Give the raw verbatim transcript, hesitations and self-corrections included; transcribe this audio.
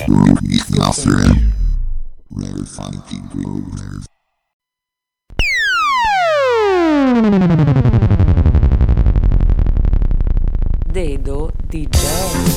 With your friend. Very funky groove. Dedo D J.